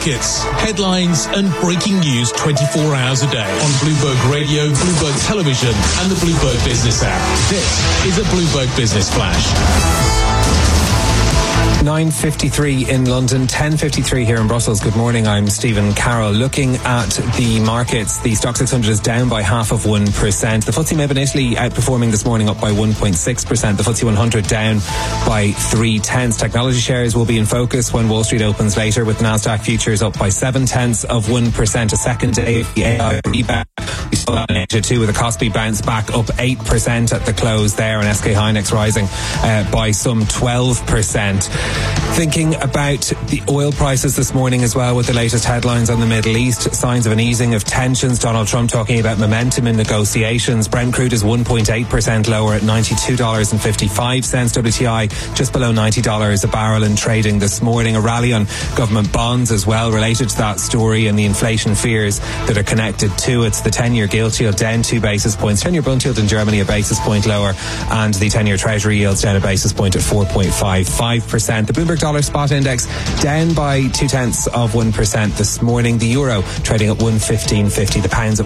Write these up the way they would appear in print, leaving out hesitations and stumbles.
markets, headlines and breaking news 24 hours a day on Bloomberg Radio, Bloomberg Television and the Bloomberg Business app. This is a Bloomberg Business Flash. 9:53 in London, 10:53 here in Brussels. Good morning, I'm Stephen Carroll. Looking at the markets, the Stoxx 600 is down by 0.5%. The FTSE MIB in Italy outperforming this morning, up by 1.6%. The FTSE 100 down by 0.3. Technology shares will be in focus when Wall Street opens later, with Nasdaq futures up by 0.7%. A second day of the AI rebound. We saw that in Asia too, with a Kospi bounce back up 8% at the close there, and SK Hynix rising by some 12%. Thinking about the oil prices this morning as well, with the latest headlines on the Middle East, signs of an easing of tensions. Donald Trump talking about momentum in negotiations. Brent crude is 1.8% lower at $92.55. WTI just below $90 a barrel in trading this morning. A rally on government bonds as well related to that story and the inflation fears that are connected to it. The 10-year gilt yield down 2 basis points. 10-year bond yield in Germany a basis point lower, and the 10-year treasury yields down a basis point at 4.55%. The Bloomberg Dollar Spot Index down by 0.2% this morning. The euro trading at 115.50. The pound's at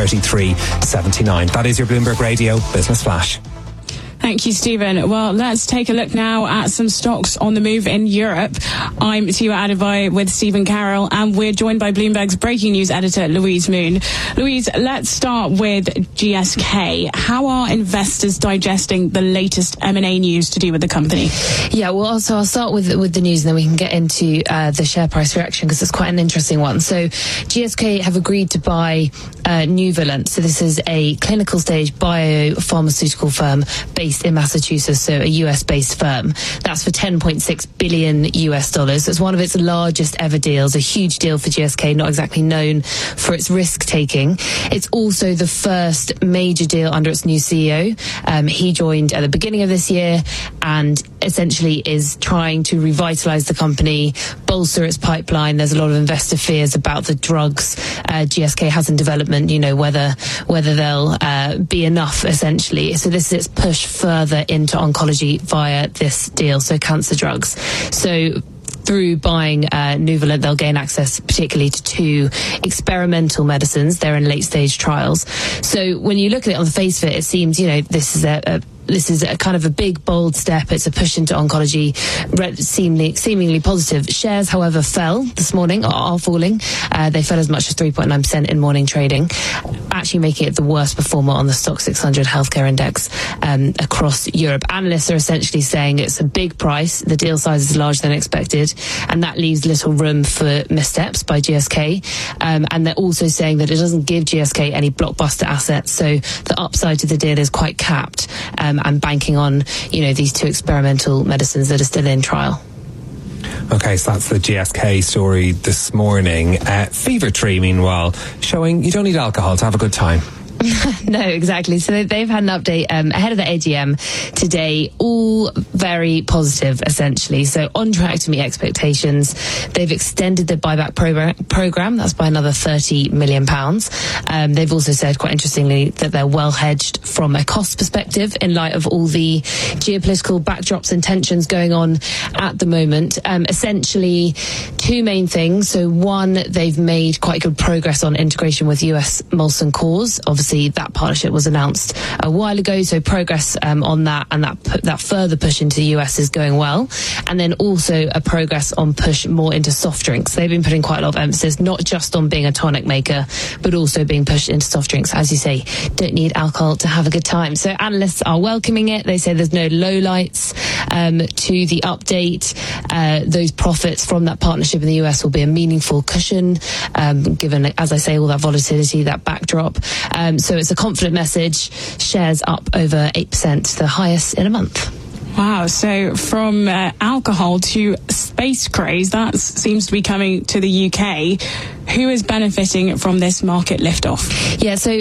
133.79. That is your Bloomberg Radio Business Flash. Thank you, Stephen. Well, let's take a look now at some stocks on the move in Europe. I'm Tia Adivai with Stephen Carroll, and we're joined by Bloomberg's breaking news editor, Louise Moon. Louise, let's start with GSK. How are investors digesting the latest M&A news to do with the company? Yeah, well, so I'll start with the news, and then we can get into the share price reaction, because it's quite an interesting one. So GSK have agreed to buy Nuvalent. So this is a clinical stage biopharmaceutical firm based in Massachusetts, so a US-based firm. That's for $10.6 billion. It's one of its largest ever deals, a huge deal for GSK, not exactly known for its risk-taking. It's also the first major deal under its new CEO. He joined at the beginning of this year and essentially is trying to revitalize the company, bolster its pipeline. There's a lot of investor fears about the drugs GSK has in development, whether they'll be enough, essentially. So this is its push further into oncology via this deal, so cancer drugs. So through buying Nuvalent, they'll gain access particularly to 2 experimental medicines. They're in late-stage trials. So when you look at it on the face of it, it seems, this is a kind of a big, bold step. It's a push into oncology, seemingly positive. Shares, however, fell this morning, are falling. They fell as much as 3.9% in morning trading, actually making it the worst performer on the Stoxx 600 healthcare index across Europe. Analysts are essentially saying it's a big price, the deal size is larger than expected, and that leaves little room for missteps by GSK. And they're also saying that it doesn't give GSK any blockbuster assets, so the upside to the deal is quite capped. And banking on, these 2 experimental medicines that are still in trial. Okay, so that's the GSK story this morning. Fever-Tree, meanwhile, showing you don't need alcohol to have a good time. No, exactly. So they've had an update ahead of the AGM today, all very positive, essentially. So on track to meet expectations. They've extended the buyback program. That's by another £30 million. They've also said, quite interestingly, that they're well hedged from a cost perspective in light of all the geopolitical backdrops and tensions going on at the moment. Essentially, 2 main things. So one, they've made quite good progress on integration with US Molson Coors. Obviously, that partnership was announced a while ago, so progress on that, and that further push into the US is going well. And then also a progress on push more into soft drinks. They've been putting quite a lot of emphasis, not just on being a tonic maker, but also being pushed into soft drinks. As you say, don't need alcohol to have a good time. So analysts are welcoming it. They say there's no lowlights to the update. Those profits from that partnership in the US will be a meaningful cushion, given, as I say, all that volatility, that backdrop. So it's a confident message. Shares up over 8%, the highest in a month. Wow, so from alcohol to space craze, that seems to be coming to the UK. Who is benefiting from this market liftoff? Yeah, so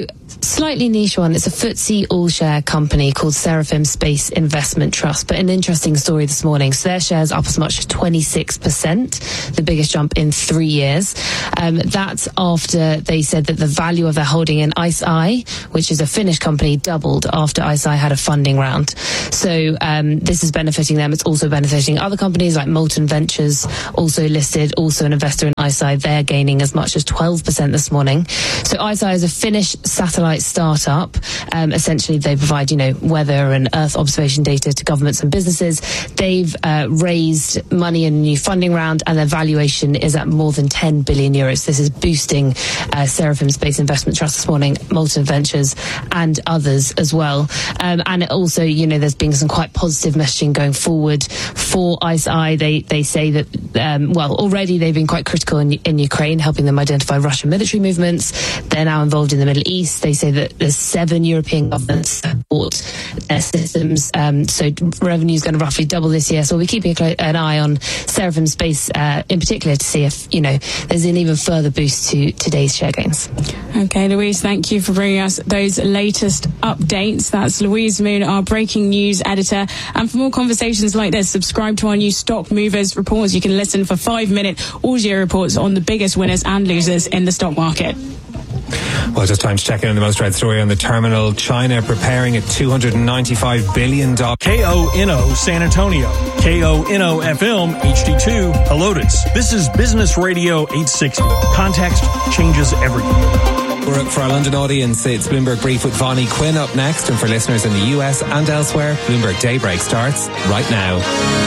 slightly niche one. It's a FTSE all-share company called Seraphim Space Investment Trust, but an interesting story this morning. So their shares up as much as 26%, the biggest jump in 3 years. That's after they said that the value of their holding in ICEYE, which is a Finnish company, doubled after ICEYE had a funding round. So this is benefiting them. It's also benefiting other companies like Molten Ventures, also listed, also an investor in ICEYE. They're gaining as much as 12% this morning. So ICEYE is a Finnish satellite startup. Essentially, they provide, weather and Earth observation data to governments and businesses. They've raised money in a new funding round, and their valuation is at more than 10 billion euros. This is boosting Seraphim Space Investment Trust this morning, Molten Ventures, and others as well. And it also, there's been some quite positive messaging going forward for ICEYE. They say that, already they've been quite critical in Ukraine, helping them identify Russian military movements. They're now involved in the Middle East. They say that there's 7 European governments that bought their systems. So revenue is going to roughly double this year. So we'll be keeping an eye on Seraphim Space in particular to see if, there's an even further boost to today's share gains. Okay, Louise, thank you for bringing us those latest updates. That's Louise Moon, our breaking news editor. And for more conversations like this, subscribe to our new Stock Movers reports. You can listen for 5-minute audio reports on the biggest winners and losers in the stock market. Well, just time to check in on the most read story on the terminal. China preparing a $295 billion... KONO San Antonio, KONO FM HD2 Helotes. This is Business Radio 860. Context changes everything. For our London audience, it's Bloomberg Brief with Vonnie Quinn up next. And for listeners in the US and elsewhere, Bloomberg Daybreak starts right now.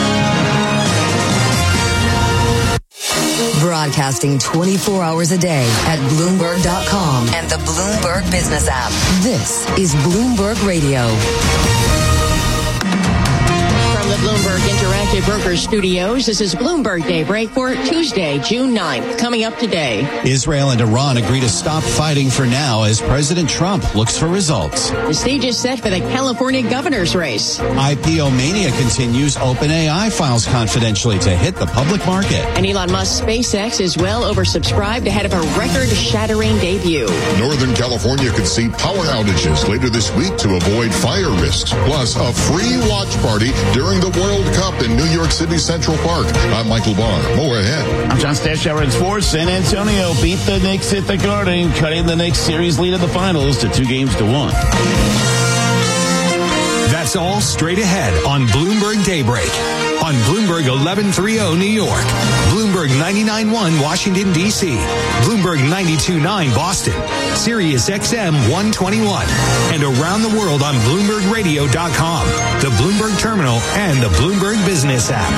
Broadcasting 24 hours a day at Bloomberg.com and the Bloomberg Business app. This is Bloomberg Radio. From the Bloomberg Interactive Brokers Studios, this is Bloomberg Daybreak for Tuesday, June 9th. Coming up today, Israel and Iran agree to stop fighting for now as President Trump looks for results. the stage is set for the California governor's race. IPO mania continues. OpenAI files confidentially to hit the public market. And Elon Musk's SpaceX is well oversubscribed ahead of a record-shattering debut. Northern California could see power outages later this week to avoid fire risks. Plus, a free watch party during the World Cup in New York City Central Park. I'm Michael Barr. More ahead. I'm John Stashower in sports. San Antonio beat the Knicks at the Garden, cutting the Knicks series lead in the finals to 2-1. That's all straight ahead on Bloomberg Daybreak. On Bloomberg 1130 New York, Bloomberg 99.1 Washington, D.C., Bloomberg 92.9 Boston, Sirius XM 121, and around the world on BloombergRadio.com, the Bloomberg Terminal, and the Bloomberg Business app.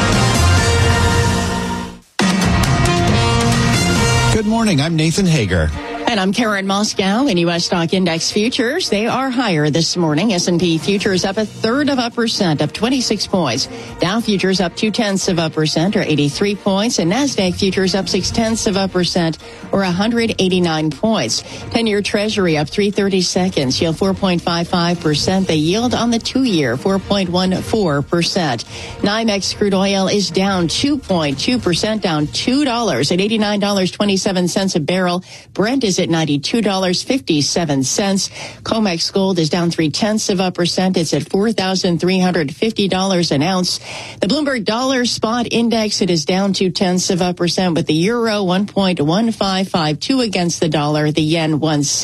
Good morning. I'm Nathan Hager. And I'm Karen Moscow. In U.S. stock index futures, they are higher this morning. S&P futures up 1/3%, up 26 points. Dow futures up 0.2%, or 83 points. And NASDAQ futures up 0.6%, or 189 points. 10-year Treasury up 3/32, yield 4.55%. The yield on the 2-year, 4.14%. NYMEX crude oil is down 2.2%, down $2 at $89.27 a barrel. Brent is at $92.57. COMEX gold is down 0.3%. It's at $4,350 an ounce. The Bloomberg dollar spot index, it is down 0.2%, with the euro 1.1552 against the dollar, the yen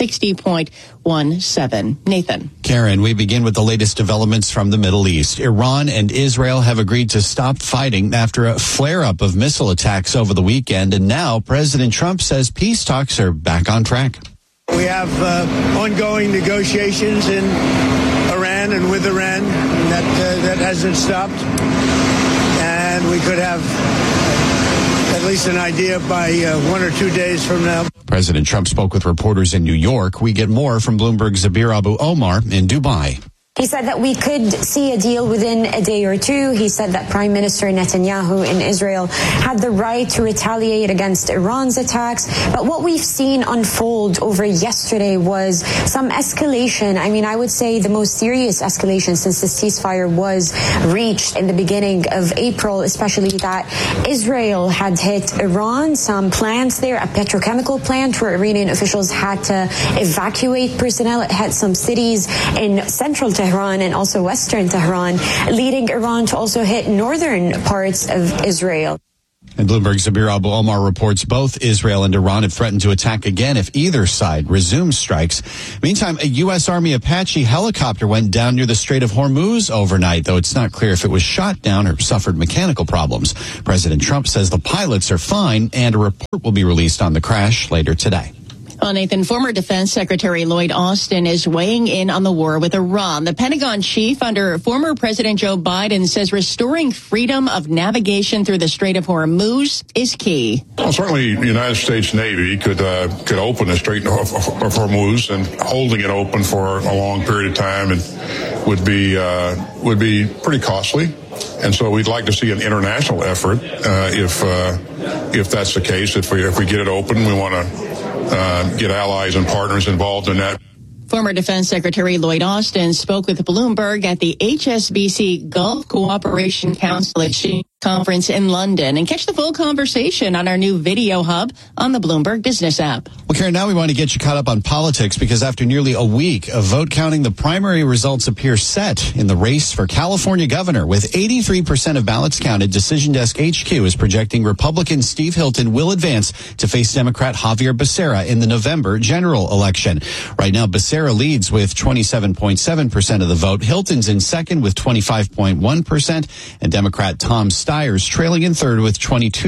160.17. Nathan. Karen, we begin with the latest developments from the Middle East. Iran and Israel have agreed to stop fighting after a flare-up of missile attacks over the weekend, and now President Trump says peace talks are back on track. We have ongoing negotiations in Iran and with Iran that hasn't stopped, and we could have at least an idea by 1 or 2 days from now. President Trump spoke with reporters in New York. We get more from Bloomberg's Zabir Abu Omar in Dubai. He said that we could see a deal within a day or two. He said that Prime Minister Netanyahu in Israel had the right to retaliate against Iran's attacks. But what we've seen unfold over yesterday was some escalation. I mean, I would say the most serious escalation since the ceasefire was reached in the beginning of April, especially that Israel had hit Iran, some plants there, a petrochemical plant where Iranian officials had to evacuate personnel. It had some cities in central Tehran and also western Tehran, leading Iran to also hit northern parts of Israel. And Bloomberg's Zabir Abu Omar reports both Israel and Iran have threatened to attack again if either side resumes strikes. Meantime, a U.S. Army Apache helicopter went down near the Strait of Hormuz overnight, though it's not clear if it was shot down or suffered mechanical problems. President Trump says the pilots are fine, and a report will be released on the crash later today. Well, Nathan, former Defense Secretary Lloyd Austin is weighing in on the war with Iran. The Pentagon chief under former President Joe Biden says restoring freedom of navigation through the Strait of Hormuz is key. Well, certainly the United States Navy could open the Strait of Hormuz, and holding it open for a long period of time would be pretty costly. And so we'd like to see an international effort if that's the case. If we get it open, we want to get allies and partners involved in that. Former Defense Secretary Lloyd Austin spoke with Bloomberg at the HSBC Gulf Cooperation Council Exchange Conference in London. And catch the full conversation on our new video hub on the Bloomberg Business app. Well, Karen, now we want to get you caught up on politics because after nearly a week of vote counting, the primary results appear set in the race for California governor. With 83% of ballots counted, Decision Desk HQ is projecting Republican Steve Hilton will advance to face Democrat Javier Becerra in the November general election. Right now, Becerra leads with 27.7% of the vote. Hilton's in second with 25.1%, and Democrat Tom Steyer's trailing in third with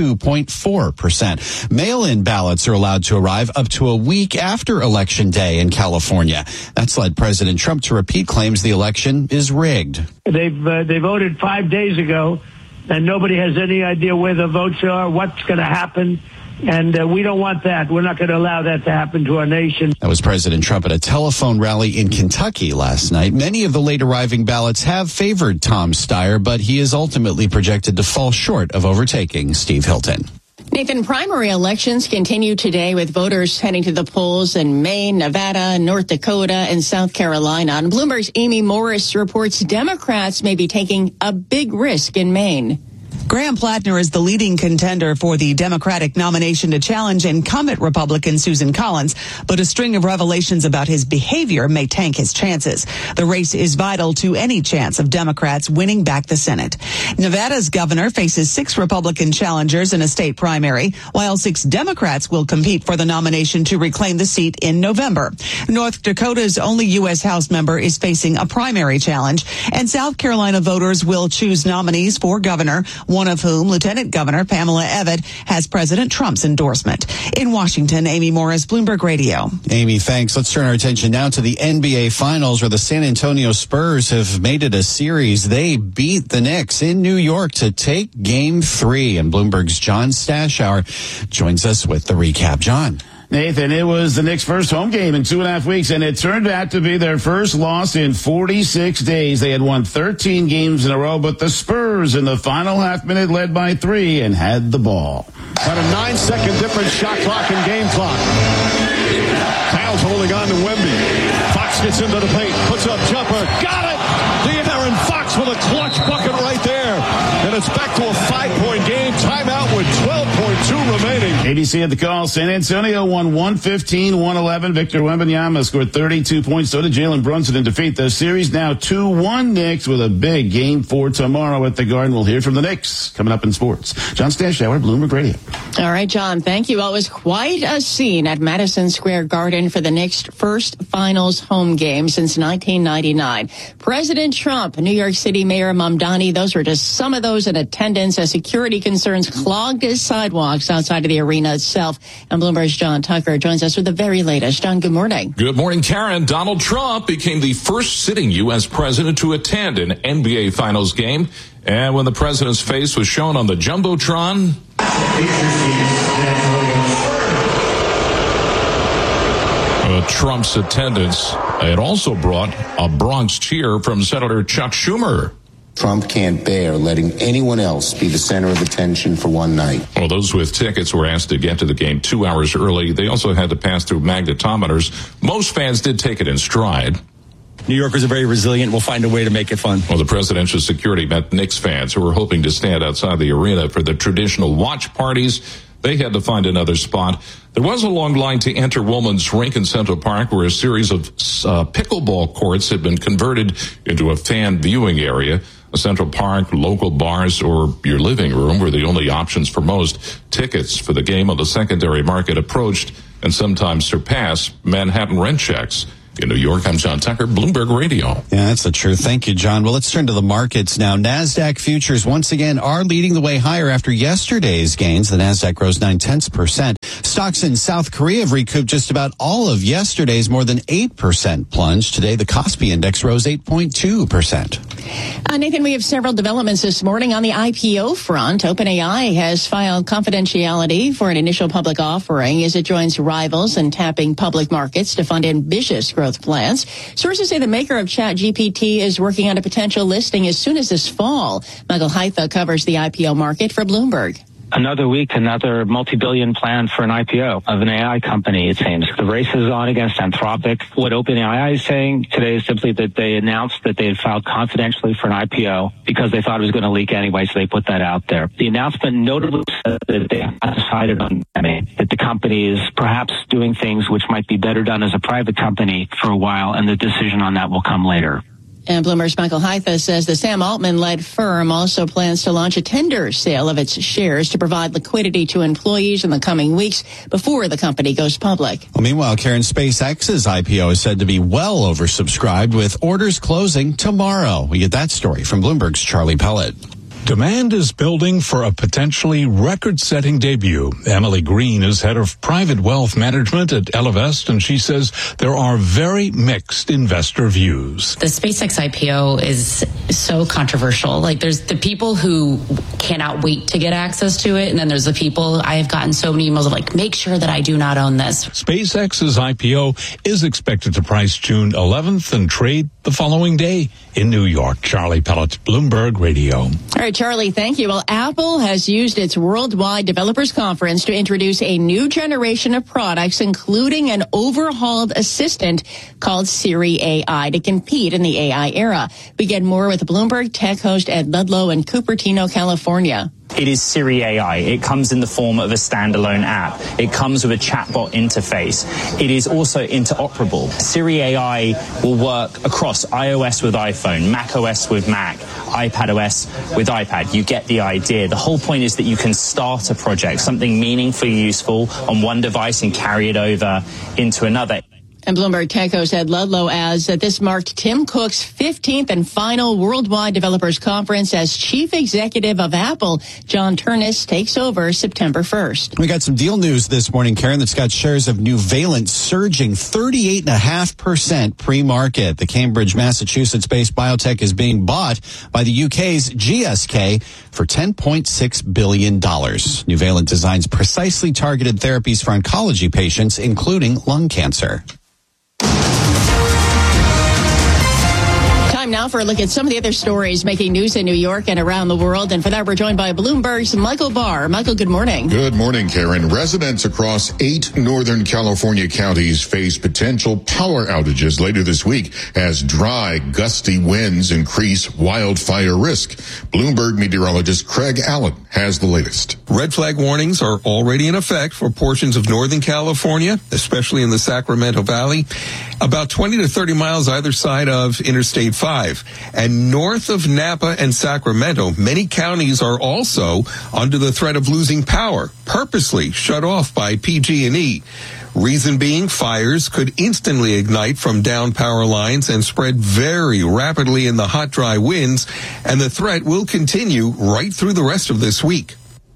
22.4%. Mail-in ballots are allowed to arrive up to a week after Election Day in California. That's led President Trump to repeat claims the election is rigged. They voted 5 days ago, and nobody has any idea where the votes are, what's going to happen. And we don't want that. We're not going to allow that to happen to our nation. That was President Trump at a telephone rally in Kentucky last night. Many of the late arriving ballots have favored Tom Steyer, but he is ultimately projected to fall short of overtaking Steve Hilton. Nathan, primary elections continue today with voters heading to the polls in Maine, Nevada, North Dakota, and South Carolina. And Bloomberg's Amy Morris reports Democrats may be taking a big risk in Maine. Graham Plattner is the leading contender for the Democratic nomination to challenge incumbent Republican Susan Collins, but a string of revelations about his behavior may tank his chances. The race is vital to any chance of Democrats winning back the Senate. Nevada's governor faces 6 Republican challengers in a state primary, while 6 Democrats will compete for the nomination to reclaim the seat in November. North Dakota's only U.S. House member is facing a primary challenge, and South Carolina voters will choose nominees for governor, one of whom, Lieutenant Governor Pamela Evette, has President Trump's endorsement. In Washington, Amy Morris, Bloomberg Radio. Amy, thanks. Let's turn our attention now to the NBA Finals, where the San Antonio Spurs have made it a series. They beat the Knicks in New York to take Game 3. And Bloomberg's John Stashower joins us with the recap. John. Nathan, it was the Knicks' first home game in 2.5 weeks, and it turned out to be their first loss in 46 days. They had won 13 games in a row, but the Spurs in the final half minute led by 3 and had the ball. Had a 9-second difference, shot clock and game clock. Kyle's holding on to Wemby. Fox gets into the paint, puts up jumper, got it! De'Aaron Fox with a clutch bucket right there. And it's back to a 5-point game. Timeout with 12.2 remaining. ABC at the call. San Antonio won 115-111. Victor Wembanyama scored 32 points. So did Jalen Brunson in defeat. The series now 2-1 Knicks with a big Game 4 tomorrow at the Garden. We'll hear from the Knicks coming up in sports. John Stashower, Bloomberg Radio. All right, John, thank you. Well, it was quite a scene at Madison Square Garden for the Knicks' first finals home game since 1999. President Trump, New York City Mayor Mamdani, those were just some of those in attendance as security concerns clogged his sidewalks outside of the arena itself. And Bloomberg's John Tucker joins us with the very latest. John, good morning. Good morning, Karen. Donald Trump became the first sitting U.S. president to attend an NBA Finals game. And when the president's face was shown on the Jumbotron, Trump's attendance. It also brought a Bronx cheer from Senator Chuck Schumer. Trump can't bear letting anyone else be the center of attention for one night. Well, those with tickets were asked to get to the game 2 hours early. They also had to pass through magnetometers. Most fans did take it in stride. New Yorkers are very resilient. We'll find a way to make it fun. Well, the presidential security met Knicks fans who were hoping to stand outside the arena for the traditional watch parties. They had to find another spot. There was a long line to enter Woolman's Rink in Central Park, where a series of pickleball courts had been converted into a fan viewing area. Central Park, local bars, or your living room were the only options for most. Tickets for the game on the secondary market approached and sometimes surpassed Manhattan rent checks. In New York, I'm John Tucker, Bloomberg Radio. Yeah, that's the truth. Thank you, John. Well, let's turn to the markets now. NASDAQ futures once again are leading the way higher after yesterday's gains. The NASDAQ rose 0.9%. Stocks in South Korea have recouped just about all of yesterday's more than 8% plunge. Today, the Kospi index rose 8.2%. Nathan, we have several developments this morning on the IPO front. OpenAI has filed confidentiality for an initial public offering as it joins rivals in tapping public markets to fund ambitious growth plans. Sources say the maker of ChatGPT is working on a potential listing as soon as this fall. Michael Haitha covers the IPO market for Bloomberg. Another week, another multi-billion plan for an IPO of an AI company, it seems. The race is on against Anthropic. What OpenAI is saying today is simply that they announced that they had filed confidentially for an IPO because they thought it was going to leak anyway, so they put that out there. The announcement notably said that they have decided on that the company is perhaps doing things which might be better done as a private company for a while, and the decision on that will come later. And Bloomberg's Michael Haitha says the Sam Altman-led firm also plans to launch a tender sale of its shares to provide liquidity to employees in the coming weeks before the company goes public. Well, meanwhile, Karen, SpaceX's IPO is said to be well oversubscribed with orders closing tomorrow. We get that story from Bloomberg's Charlie Pellet. Demand is building for a potentially record-setting debut. Emily Green is head of private wealth management at Ellevest, and she says there are very mixed investor views. The SpaceX IPO is so controversial. Like, there's the people who cannot wait to get access to it, and then there's the people, I have gotten so many emails of like, make sure that I do not own this. SpaceX's IPO is expected to price June 11th and trade the following day in New York. Charlie Pellet, Bloomberg Radio. All right, Charlie, thank you. Well, Apple has used its Worldwide Developers Conference to introduce a new generation of products, including an overhauled assistant called Siri AI to compete in the AI era. We get more with Bloomberg Tech host Ed Ludlow in Cupertino, California. It is Siri AI. It comes in the form of a standalone app. It comes with a chatbot interface. It is also interoperable. Siri AI will work across iOS with iPhone, macOS with Mac, iPadOS with iPad. You get the idea. The whole point is that you can start a project, something meaningfully useful on one device and carry it over into another. And Bloomberg Tech host Ed Ludlow adds that this marked Tim Cook's 15th and final Worldwide Developers Conference as chief executive of Apple. John Turnus takes over September 1st. We got some deal news this morning, Karen, that's got shares of Nuvalent surging 38.5% pre-market. The Cambridge, Massachusetts-based biotech is being bought by the UK's GSK for $10.6 billion. Nuvalent designs precisely targeted therapies for oncology patients, including lung cancer. Time now for a look at some of the other stories making news in New York and around the world. And for that, we're joined by Bloomberg's Michael Barr. Michael, good morning. Good morning, Karen. Residents across 8 Northern California counties face potential power outages later this week as dry, gusty winds increase wildfire risk. Bloomberg meteorologist Craig Allen has the latest. Red flag warnings are already in effect for portions of Northern California, especially in the Sacramento Valley, about 20 to 30 miles either side of Interstate 5. And north of Napa and Sacramento, many counties are also under the threat of losing power, purposely shut off by PG&E. Reason being, fires could instantly ignite from down power lines and spread very rapidly in the hot, dry winds, and the threat will continue right through the rest of this week.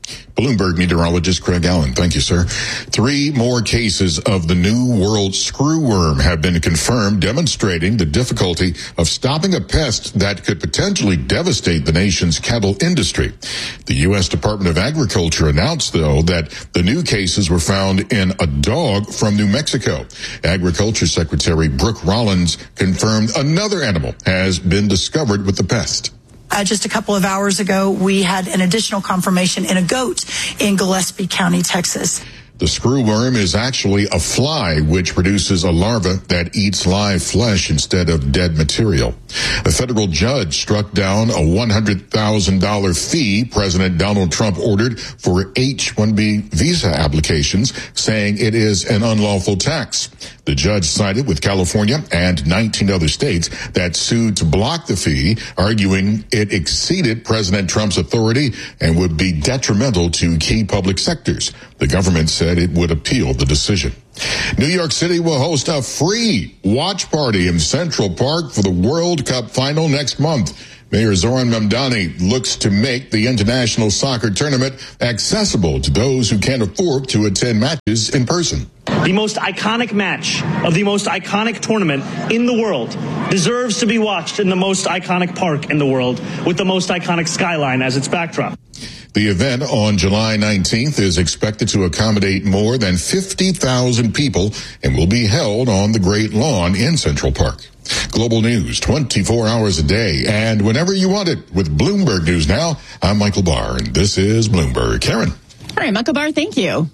Bloomberg meteorologist Craig Allen. Thank you, sir. 3 more cases of the New World screwworm have been confirmed, demonstrating the difficulty of stopping a pest that could potentially devastate the nation's cattle industry. The U.S. Department of Agriculture announced, though, that the new cases were found in a dog from New Mexico. Agriculture Secretary Brooke Rollins confirmed another animal has been discovered with the pest. Just a couple of hours ago, we had an additional confirmation in a goat in Gillespie County, Texas. The screwworm is actually a fly which produces a larva that eats live flesh instead of dead material. A federal judge struck down a $100,000 fee President Donald Trump ordered for H-1B visa applications, saying it is an unlawful tax. The judge sided with California and 19 other states that sued to block the fee, arguing it exceeded President Trump's authority and would be detrimental to key public sectors. The government said it would appeal the decision. New York City will host a free watch party in Central Park for the World Cup final next month. Mayor Zoran Mamdani looks to make the international soccer tournament accessible to those who can't afford to attend matches in person. The most iconic match of the most iconic tournament in the world deserves to be watched in the most iconic park in the world with the most iconic skyline as its backdrop. The event on July 19th is expected to accommodate more than 50,000 people and will be held on the Great Lawn in Central Park. Global news 24 hours a day and whenever you want it with Bloomberg News Now. I'm Michael Barr, and this is Bloomberg. Karen. All right, Michael Barr, thank you.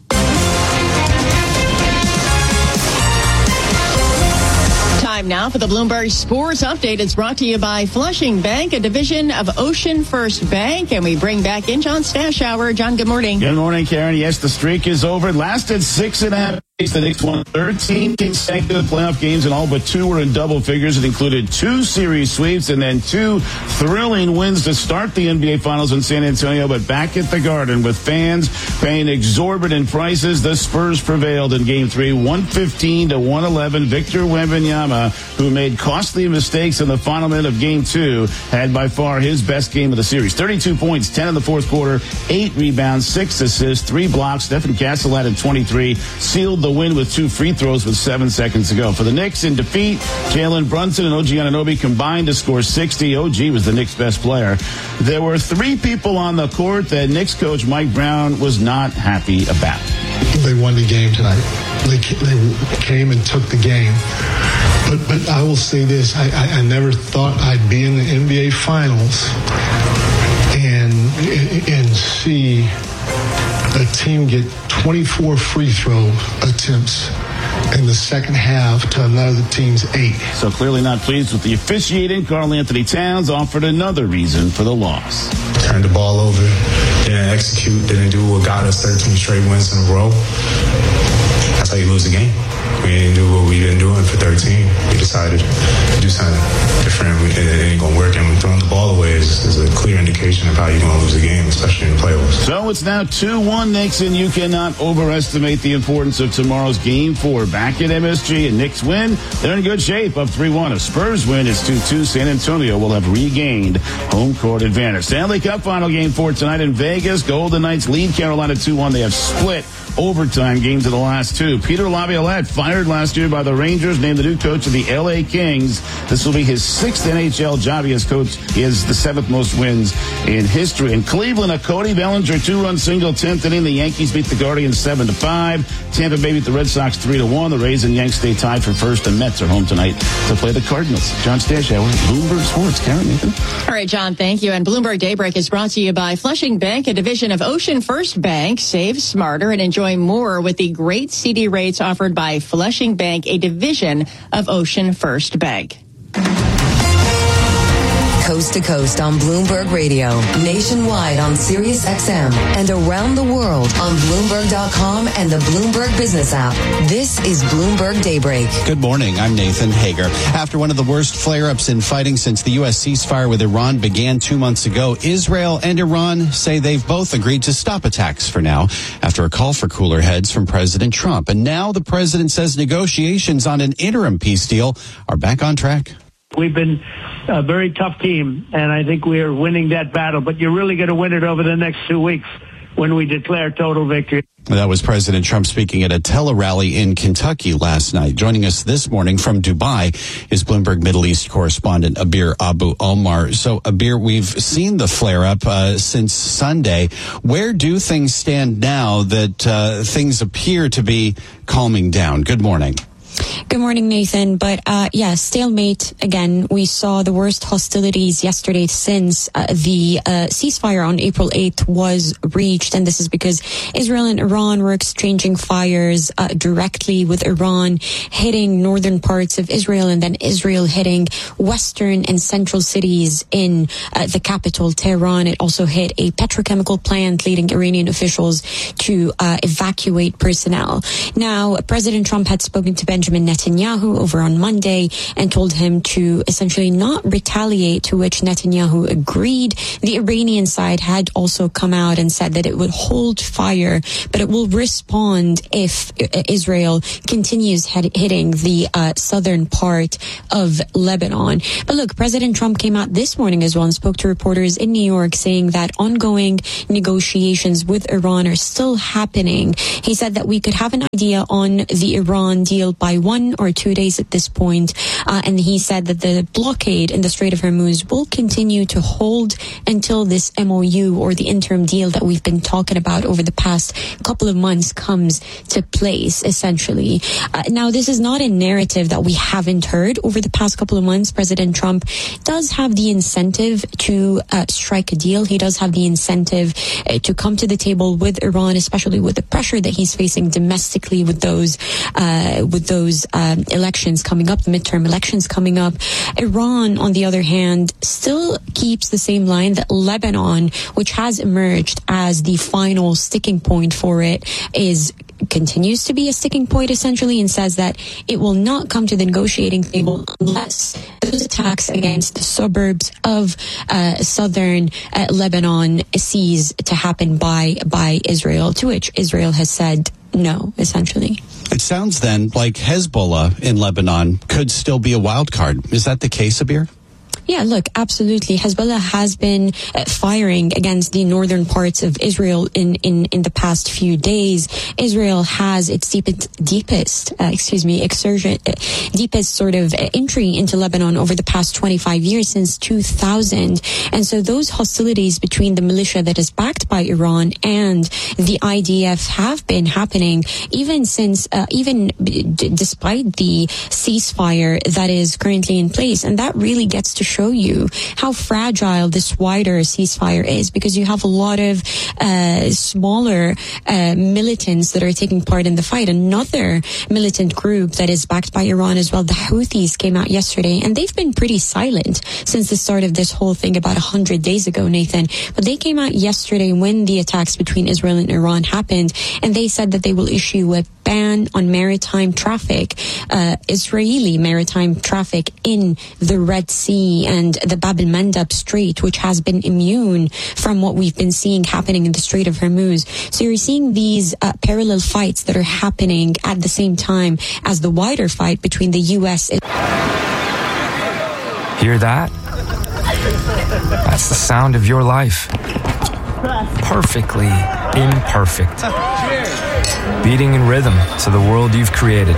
Time now for the Bloomberg Sports Update. It's brought to you by Flushing Bank, a division of Ocean First Bank. And we bring back in John Stashower. John, good morning. Good morning, Karen. Yes, the streak is over. It lasted 6.5 days. The Knicks won 13 consecutive playoff games, and all but 2 were in double figures. It included 2 series sweeps and then 2 thrilling wins to start the NBA Finals in San Antonio. But back at the Garden, with fans paying exorbitant prices, the Spurs prevailed in Game 3, 115-111. Victor Wembanyama, who made costly mistakes in the final minute of Game 2, had by far his best game of the series. 32 points, 10 in the fourth quarter, 8 rebounds, 6 assists, 3 blocks. Stephen Castle added 23, sealed the win with 2 free throws with 7 seconds to go. For the Knicks in defeat, Jalen Brunson and OG Anunoby combined to score 60. OG was the Knicks' best player. There were 3 people on the court that Knicks coach Mike Brown was not happy about. They won the game tonight. They came and took the game. But I will say this, I never thought I'd be in the NBA Finals and see a team get 24 free throw attempts in the second half to another team's 8. So clearly not pleased with the officiating. Karl Anthony Towns offered another reason for the loss. Turned the ball over, didn't execute, didn't do what got us 13 straight wins in a row. That's how you lose the game. We didn't do what we've been doing for 13. We decided to do something different. It ain't going to work. And throwing the ball away is a clear indication of how you're going to lose a game, especially in the playoffs. So it's now 2-1 Knicks, and you cannot overestimate the importance of tomorrow's Game 4. Back at MSG, and Knicks win. They're in good shape, up 3-1. A Spurs win, it's 2-2. San Antonio will have regained home court advantage. Stanley Cup final Game 4 tonight in Vegas. Golden Knights lead Carolina 2-1. They have split overtime games of the last 2. Peter Laviolette, fired last year by the Rangers, named the new coach of the LA Kings. This will be his 6th NHL job. He has coached. He has the 7th most wins in history. In Cleveland, a Cody Bellinger 2-run single 10th inning. The Yankees beat the Guardians 7-5. Tampa Bay beat the Red Sox 3-1. The Rays and Yanks stay tied for first. The Mets are home tonight to play the Cardinals. John Stashower, Bloomberg Sports. Karen, Nathan. All right, John, thank you. And Bloomberg Daybreak is brought to you by Flushing Bank, a division of Ocean First Bank. Save smarter and enjoy more with the great CD rates offered by Flushing Bank, a division of Ocean First Bank. Coast to coast on Bloomberg Radio, nationwide on Sirius XM, and around the world on Bloomberg.com and the Bloomberg Business app. This is Bloomberg Daybreak. Good morning. I'm Nathan Hager. After one of the worst flare-ups in fighting since the U.S. ceasefire with Iran began 2 months ago, Israel and Iran say they've both agreed to stop attacks for now after a call for cooler heads from President Trump. And now the president says negotiations on an interim peace deal are back on track. We've been a very tough team, and I think we are winning that battle. But you're really going to win it over the next 2 weeks. when we declare total victory. That was President Trump speaking at a tele-rally in Kentucky last night. Joining us this morning from Dubai is Bloomberg Middle East correspondent Abir Abu Omar. So, Abir, we've seen the flare-up since Sunday. Where do things stand now that things appear to be calming down? Good morning. Good morning, Nathan. But stalemate again. We saw the worst hostilities yesterday since the ceasefire on April 8th was reached. And this is because Israel and Iran were exchanging fires directly, with Iran hitting northern parts of Israel and then Israel hitting western and central cities in the capital, Tehran. It also hit a petrochemical plant, leading Iranian officials to evacuate personnel. Now, President Trump had spoken to Benjamin Netanyahu over on Monday and told him to essentially not retaliate, to which Netanyahu agreed. The Iranian side had also come out and said that it would hold fire, but it will respond if Israel continues hitting the southern part of Lebanon. But look, President Trump came out this morning as well and spoke to reporters in New York, saying that ongoing negotiations with Iran are still happening. He said that we could have an idea on the Iran deal by 1 or 2 days at this point. And he said that the blockade in the Strait of Hormuz will continue to hold until this MOU, or the interim deal that we've been talking about over the past couple of months, comes to place, essentially. Now, this is not a narrative that we haven't heard over the past couple of months. President Trump does have the incentive to strike a deal. He does have the incentive to come to the table with Iran, especially with the pressure that he's facing domestically with those elections coming up, the midterm elections coming up. Iran, on the other hand, still keeps the same line that Lebanon, which has emerged as the final sticking point for it, continues to be a sticking point, essentially, and says that it will not come to the negotiating table unless those attacks against the suburbs of southern Lebanon cease to happen by Israel, to which Israel has said no, essentially. It sounds then like Hezbollah in Lebanon could still be a wild card. Is that the case, Abir? Yeah, look, absolutely. Hezbollah has been firing against the northern parts of Israel in the past few days. Israel has its deepest sort of entry into Lebanon over the past 25 years, since 2000. And so those hostilities between the militia that is backed by Iran and the IDF have been happening even since, despite the ceasefire that is currently in place. And that really gets to show you how fragile this wider ceasefire is, because you have a lot of smaller militants that are taking part in the fight. Another militant group that is backed by Iran as well, the Houthis, came out yesterday, and they've been pretty silent since the start of this whole thing about 100 days ago, Nathan. But they came out yesterday when the attacks between Israel and Iran happened, and they said that they will issue a ban on maritime traffic, Israeli maritime traffic in the Red Sea and the Bab el-Mandab Strait, which has been immune from what we've been seeing happening in the Strait of Hormuz. So you're seeing these parallel fights that are happening at the same time as the wider fight between the U.S. and... Hear that? That's the sound of your life. Perfectly imperfect. Beating in rhythm to the world you've created.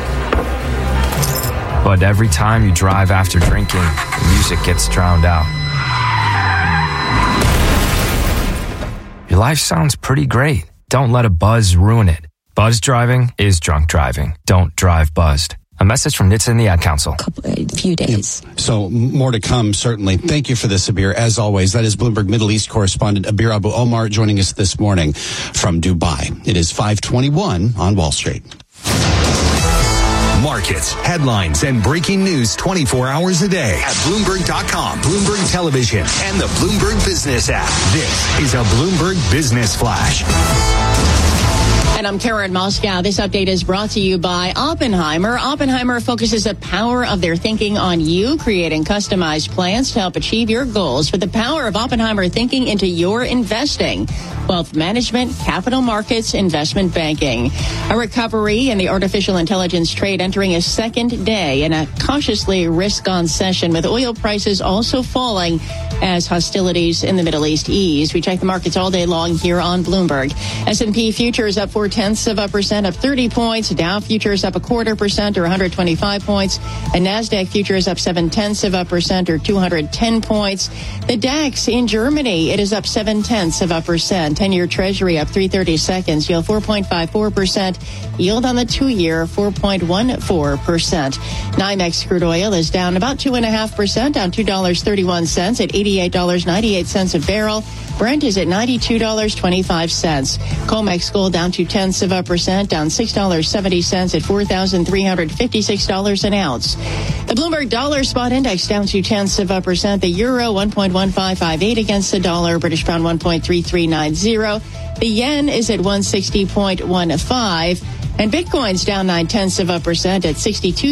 But every time you drive after drinking, the music gets drowned out. Your life sounds pretty great. Don't let a buzz ruin it. Buzz driving is drunk driving. Don't drive buzzed. A message from NHTSA and the Ad Council. A few days. Yeah. So more to come, certainly. Thank you for this, Abir. As always, that is Bloomberg Middle East correspondent Abir Abu Omar joining us this morning from Dubai. It is 5:21 on Wall Street. Markets, headlines, and breaking news 24 hours a day at Bloomberg.com, Bloomberg Television, and the Bloomberg Business app. This is a Bloomberg Business Flash. And I'm Karen Moscow. This update is brought to you by Oppenheimer. Oppenheimer focuses the power of their thinking on you, creating customized plans to help achieve your goals. With the power of Oppenheimer thinking into your investing, wealth management, capital markets, investment banking. A recovery in the artificial intelligence trade entering a second day in a cautiously risk-on session, with oil prices also falling as hostilities in the Middle East ease. We check the markets all day long here on Bloomberg. S&P futures up 0.4%, up 30 points. Dow futures up 0.25% or 125 points. And NASDAQ futures up 0.7% or 210 points. The DAX in Germany, it is up 0.7%. 10-year Treasury up 3/32, yield 4.54%. Yield on the 2-year 4.14%. NYMEX crude oil is down about 2.5%, down $2.31 at $88.98 a barrel. Brent is at $92.25. COMEX gold down 0.2%, down $6.70 at $4,356 an ounce. The Bloomberg Dollar Spot Index down 0.2%. The euro 1.1558 against the dollar. British pound 1.3390. The yen is at 160.15. And Bitcoin's down 0.9% at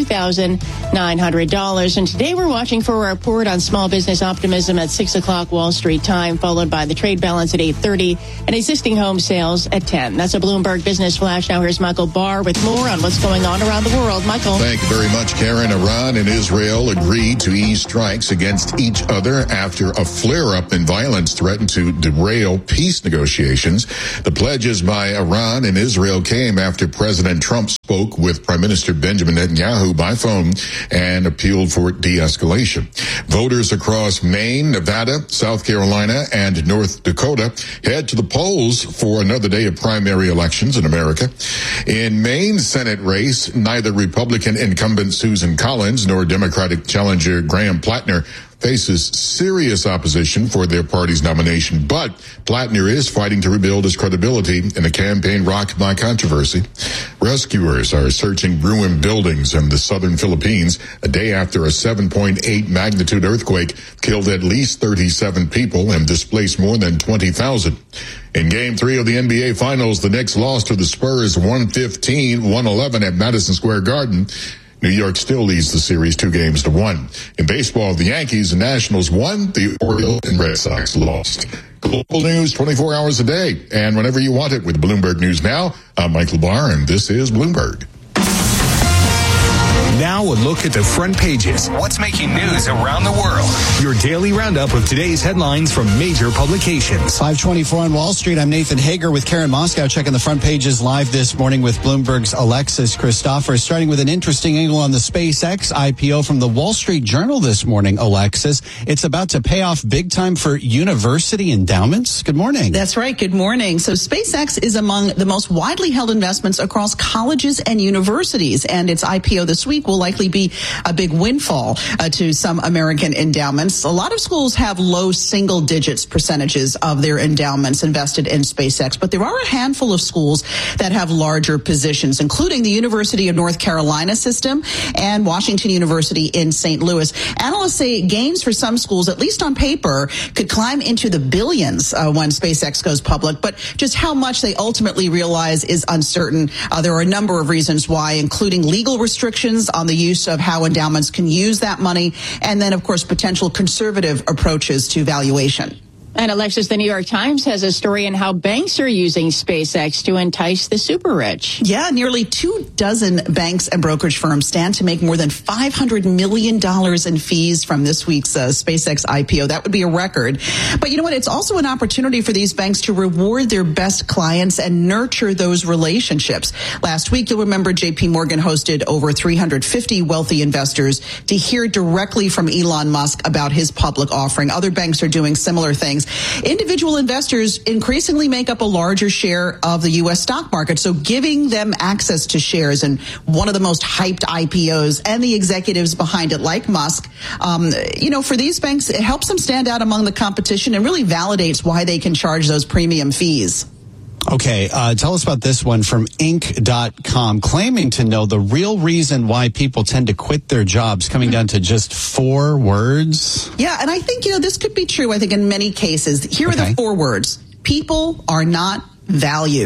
$62,900. And today we're watching for a report on small business optimism at 6 o'clock Wall Street time, followed by the trade balance at 8:30 and existing home sales at 10. That's a Bloomberg Business Flash. Now here's Michael Barr with more on what's going on around the world. Michael. Thank you very much, Karen. Iran and Israel agreed to ease strikes against each other after a flare-up in violence threatened to derail peace negotiations. The pledges by Iran and Israel came after President Trump spoke with Prime Minister Benjamin Netanyahu by phone and appealed for de-escalation. Voters across Maine, Nevada, South Carolina, and North Dakota head to the polls for another day of primary elections in America. In Maine's Senate race, neither Republican incumbent Susan Collins nor Democratic challenger Graham Plattner faces serious opposition for their party's nomination, but Plattner is fighting to rebuild his credibility in a campaign rocked by controversy. Rescuers are searching ruined buildings in the southern Philippines a day after a 7.8 magnitude earthquake killed at least 37 people and displaced more than 20,000. In Game 3 of the NBA Finals, the Knicks lost to the Spurs 115-111 at Madison Square Garden. New York still leads the series 2-1. In baseball, the Yankees and Nationals won, the Orioles and Red Sox lost. Global news 24 hours a day, and whenever you want it with Bloomberg News Now. I'm Michael Barr, and this is Bloomberg. Now a look at the front pages. What's making news around the world? Your daily roundup of today's headlines from major publications. 5:24 on Wall Street. I'm Nathan Hager with Karen Moscow, checking the front pages live this morning with Bloomberg's Alexis Christopher. Starting with an interesting angle on the SpaceX IPO from the Wall Street Journal this morning, Alexis. It's about to pay off big time for university endowments. Good morning. That's right. Good morning. So SpaceX is among the most widely held investments across colleges and universities, and its IPO this week will likely be a big windfall to some American endowments. A lot of schools have low single digits percentages of their endowments invested in SpaceX, but there are a handful of schools that have larger positions, including the University of North Carolina system and Washington University in St. Louis. Analysts say gains for some schools, at least on paper, could climb into the billions when SpaceX goes public, but just how much they ultimately realize is uncertain. There are a number of reasons why, including legal restrictions on the use of how endowments can use that money, and then, of course, potential conservative approaches to valuation. And Alexis, the New York Times has a story on how banks are using SpaceX to entice the super rich. Yeah, nearly 24 banks and brokerage firms stand to make more than $500 million in fees from this week's SpaceX IPO. That would be a record. But you know what? It's also an opportunity for these banks to reward their best clients and nurture those relationships. Last week, you'll remember JP Morgan hosted over 350 wealthy investors to hear directly from Elon Musk about his public offering. Other banks are doing similar things. Individual investors increasingly make up a larger share of the U.S. stock market, so giving them access to shares in one of the most hyped IPOs and the executives behind it, like Musk, for these banks, it helps them stand out among the competition and really validates why they can charge those premium fees. Okay, tell us about this one from Inc.com, claiming to know the real reason why people tend to quit their jobs, coming down to just 4 words. Yeah, and I think, this could be true, I think, in many cases. Here are the 4 words. People are not valued.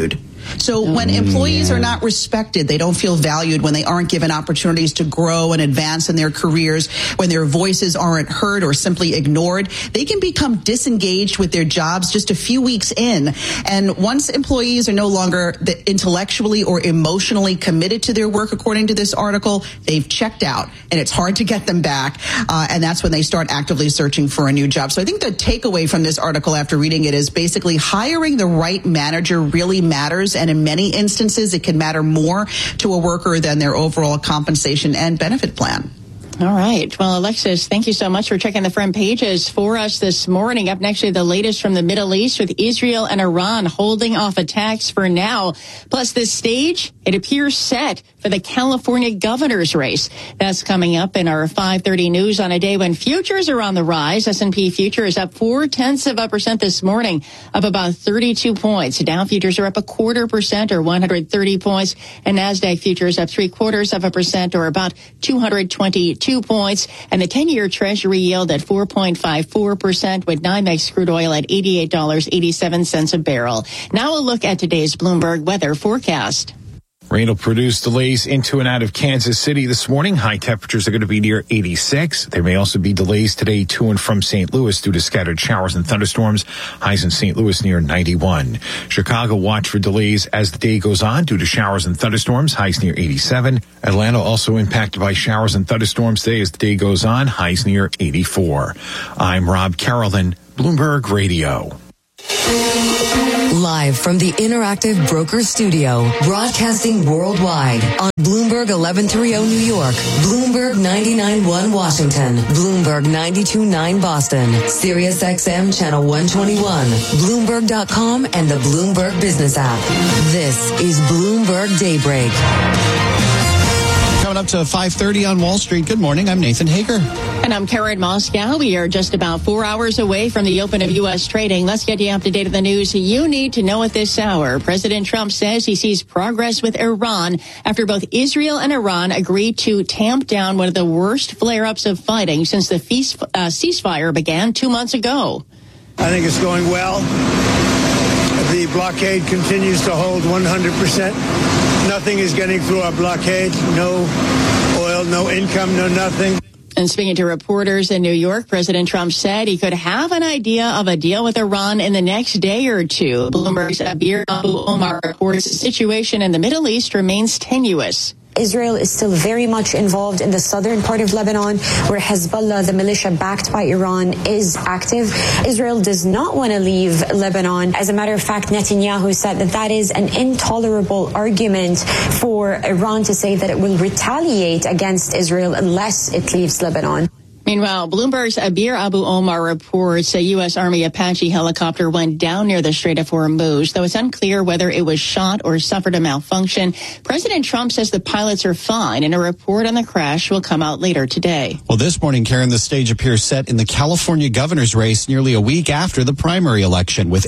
So when employees are not respected, they don't feel valued, when they aren't given opportunities to grow and advance in their careers, when their voices aren't heard or simply ignored, they can become disengaged with their jobs just a few weeks in. And once employees are no longer intellectually or emotionally committed to their work, according to this article, they've checked out, and it's hard to get them back. And that's when they start actively searching for a new job. So I think the takeaway from this article after reading it is basically hiring the right manager really matters. And in many instances, it can matter more to a worker than their overall compensation and benefit plan. All right. Well, Alexis, thank you so much for checking the front pages for us this morning. Up next, the latest from the Middle East with Israel and Iran holding off attacks for now. Plus, this stage, it appears set for the California governor's race. That's coming up in our 5:30 news on a day when futures are on the rise. S&P futures up 0.4% this morning, up about 32 points. Dow futures are up 0.25% or 130 points. And NASDAQ futures up 0.75% or about 222 points, and the 10-year Treasury yield at 4.54%, with NYMEX crude oil at $88.87 a barrel. Now a look at today's Bloomberg weather forecast. Rain will produce delays into and out of Kansas City this morning. High temperatures are going to be near 86. There may also be delays today to and from St. Louis due to scattered showers and thunderstorms. Highs in St. Louis near 91. Chicago, watch for delays as the day goes on due to showers and thunderstorms. Highs near 87. Atlanta also impacted by showers and thunderstorms today as the day goes on. Highs near 84. I'm Rob Carolyn, Bloomberg Radio. Live from the Interactive Broker Studio, broadcasting worldwide on Bloomberg 1130 New York, Bloomberg 99.1 Washington, Bloomberg 92.9 Boston, Sirius XM Channel 121, Bloomberg.com, and the Bloomberg Business app. This is Bloomberg Daybreak. Coming up to 5:30 on Wall Street. Good morning. I'm Nathan Hager. And I'm Karen Moscow. We are just about 4 hours away from the open of U.S. trading. Let's get you up to date on the news you need to know at this hour. President Trump says he sees progress with Iran after both Israel and Iran agreed to tamp down one of the worst flare-ups of fighting since the ceasefire began 2 months ago. I think it's going well. The blockade continues to hold 100%. Nothing is getting through our blockade. No oil, no income, no nothing. And speaking to reporters in New York, President Trump said he could have an idea of a deal with Iran in the next day or two. Bloomberg's Abir Abu Omar reports the situation in the Middle East remains tenuous. Israel is still very much involved in the southern part of Lebanon, where Hezbollah, the militia backed by Iran, is active. Israel does not want to leave Lebanon. As a matter of fact, Netanyahu said that that is an intolerable argument for Iran to say that it will retaliate against Israel unless it leaves Lebanon. Meanwhile, Bloomberg's Abir Abu Omar reports a U.S. Army Apache helicopter went down near the Strait of Hormuz, though it's unclear whether it was shot or suffered a malfunction. President Trump says the pilots are fine, and a report on the crash will come out later today. Well, this morning, Karen, the stage appears set in the California governor's race nearly a week after the primary election. With